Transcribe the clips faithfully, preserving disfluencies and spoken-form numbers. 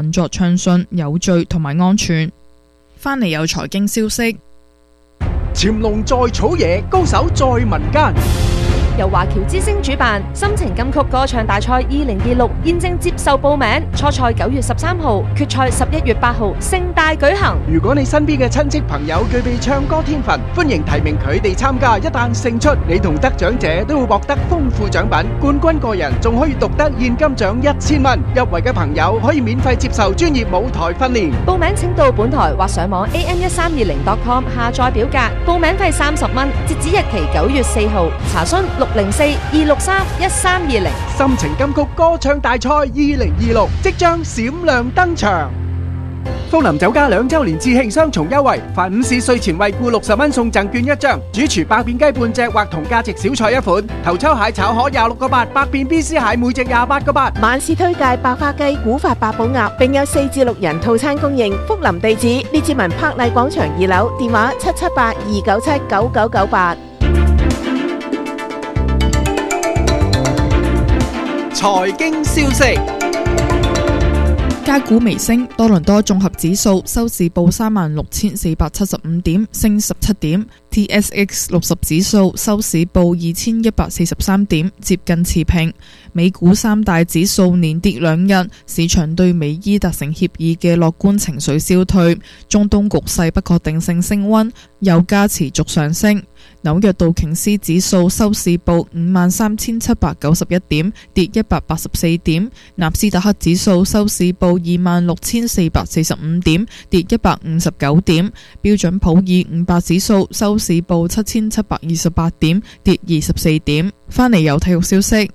運作暢順、有序同埋安全。翻嚟有財經消息， 潛龍在草野，高手在民間。 由華僑之星主辦心情金曲歌唱大賽二零二六現正接受報名，初賽九月十三號，決賽十一月八號，盛大舉行。 如果你身邊嘅親戚朋友具備唱歌天分，歡迎提名佢哋參加。一旦勝出，你同得獎者都會獲得豐富獎品，冠軍個人仲可以獨得現金獎一千蚊。入圍嘅朋友可以免費接受專業舞台訓練。 報名請到本台或上網 a m 一三二零 dot com 下載表格，報名費三十蚊，截止日期九月四號。查詢六零四二六三一三二零。 心情金曲歌唱大賽二零二六即將閃亮登場。福林酒家兩周年致慶雙重優惠，凡午市稅前惠顧六十蚊送贈券一張，主廚百變雞半隻或同價值小菜一款，頭抽蟹炒河廿六個八，百變 B C 蟹每隻廿八個八。 晚市推介白花雞、古法八寶鴨，並有四至六人套餐供應。福林地址：列治文柏麗廣場二樓，電話七七八二九七九九九八。 財經消息， 街股微升，多倫多綜合指數收市報三萬六千四百七十五點，升十七點。T S X 六十指數收市報二千一百四十三點，接近持平。美股三大指數連跌兩日，市場對美伊達成協議嘅樂觀情緒消退，中東局勢不確定性升溫，油價持續上升。紐約道瓊斯指數收市報五萬三千七百九十一點，跌一百八十四點。納斯達克指數收市報二萬六千四百四十五點，跌一百五十九點。標準普爾五百指數收市報七千七百二十八點，跌二十四點。返嚟有體育消息，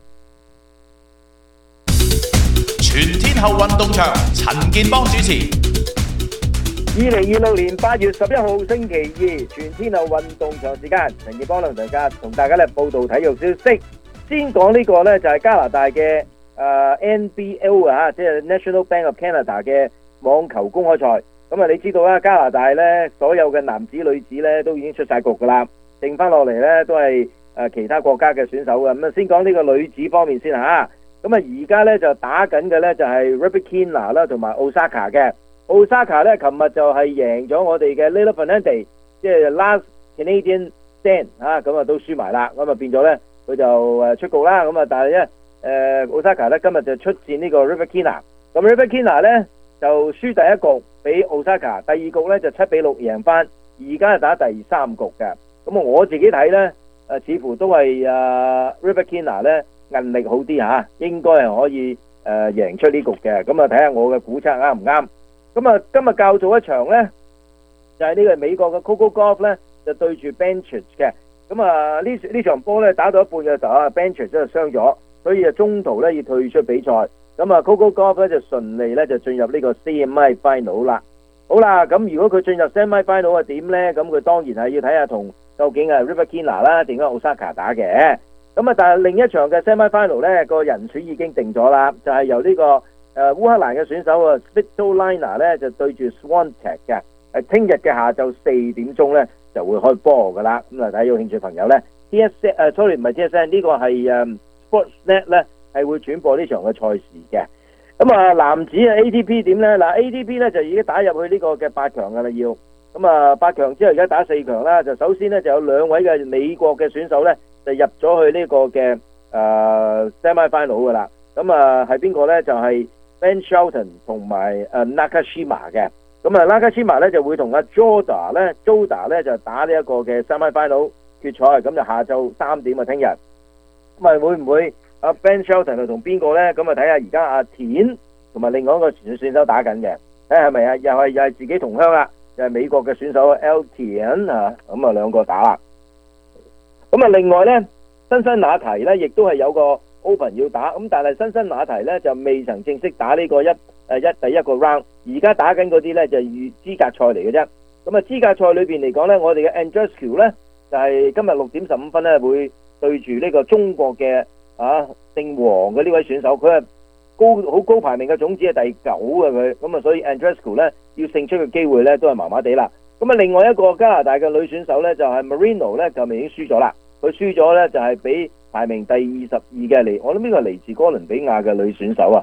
全天候運動場，陳健邦主持。 二零二六年八月十一號星期二，全天候運動場時間，陳健邦同大家同大家咧報道體育消息。先講呢個咧就係加拿大嘅誒 N B L 啊，即係 National Bank of Canada 嘅網球公開賽。咁啊，你知道啦，加拿大咧所有嘅男子女子咧都已經出晒局噶啦，剩翻落嚟咧都係誒其他國家嘅選手嘅。咁啊，先講呢個女子方面先吓。咁啊，而家咧就打緊嘅咧就係 Rybakina 啦，同埋 Osaka 嘅。Osaka 咧，琴日就係贏咗我哋嘅 Leylah Fernandez，即係 Last Canadian Stand 啊，咁啊都輸埋啦，咁啊變咗咧佢就誒出局啦。咁啊，但係咧誒 Osaka 咧今日就出戰呢個 Rybakina，咁 Rybakina 咧就輸第一局俾 Osaka，第二局咧就七比六贏翻，而家係打第三局嘅。咁啊我自己睇咧誒似乎都係誒 Rybakina 咧韌力好啲嚇，應該係可以誒贏出呢局嘅。咁啊睇下我嘅估測啱唔啱？咁啊，今日較早一場咧，就係呢個美國嘅 Coco Gauff 咧，就對住 Bencic 嘅。咁啊，呢呢場波咧打到一半嘅時候啊 Bencic 就傷咗，所以啊中途咧要退出比賽。咁啊 Coco Gauff 咧就順利咧就進入呢個 semi final 啦。好啦，咁如果佢進入 semi final 係點咧？咁佢當然係要睇下同究竟係 Rybakina 啦定係 Osaka 打嘅。咁啊，但係另一場嘅 semi final 咧個人選已經定咗啦，就係由呢個誒烏克蘭嘅選手啊 Svitolina 咧就對住 Swiatek 嘅，係聽日嘅下晝四點鐘咧就會開波噶啦。咁啊，睇有興趣朋友咧 T S N 誒 sorry 唔係 T S N 呢個係誒 Sportsnet 咧係會轉播呢場嘅賽事嘅。咁啊，男子啊 A T P 點咧？嗱 A T P 咧就已經打入去呢個嘅八強噶啦要。咁啊八強之後而家打四強啦，就首先咧就有兩位嘅美國嘅選手咧就入咗去呢個嘅誒 semi final 噶啦。咁啊係邊個咧？就係Ben Shelton 同埋誒 Nakashima 嘅。咁啊 Nakashima 咧就會同阿 Joda 咧 Joda 咧就打呢一個嘅 semi final 決賽，咁就下晝三點啊聽日。咁啊會唔會阿 Ben Shelton 就同邊個咧？咁啊睇下而家阿田同埋另外一個選手打緊嘅，睇係咪啊？又係又係自己同鄉啦，又係美國嘅選手 L T 啊，咁啊兩個打啦。咁啊另外咧，辛辛那提咧亦都係有個Open 要打，咁但係辛辛那提咧就未曾正式打呢個一誒一第一個 round， 而家打緊嗰啲咧就係預資格賽嚟嘅啫。咁啊資格賽裏邊嚟講咧，我哋嘅 Andreescu 咧就係、是、今日六點十五分咧會對住呢個中國嘅啊姓黃嘅呢位選手，佢係高好高排名嘅種子係第九嘅佢，咁啊所以 Andreescu 咧要勝出嘅機會咧都係麻麻地啦。咁啊另外一個加拿大嘅女選手咧就係、是、Marino 咧就已經輸咗啦，佢輸咗咧就係俾排名第二十二嘅嚟，我諗呢個係嚟自哥倫比亞嘅女選手啊，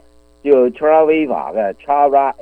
叫 Chara Viva 嘅 Chara